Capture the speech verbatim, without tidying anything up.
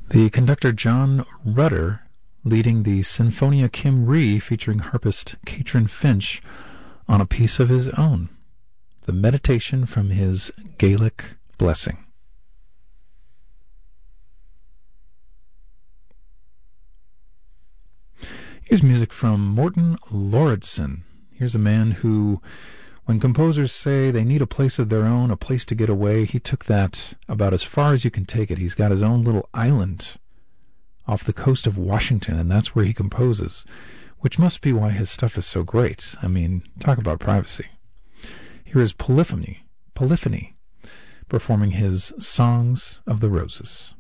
The conductor John Rutter leading the Sinfonia Cymru featuring harpist Catrin Finch on a piece of his own, the Meditation from his Gaelic Blessing. Here's music from Morten Lauridsen. Here's a man who, when composers say they need a place of their own, a place to get away, he took that about as far as you can take it. He's got his own little island off the coast of Washington, and that's where he composes, which must be why his stuff is so great. I mean, talk about privacy. Here is Polyphony, Polyphony performing his Songs of the Roses.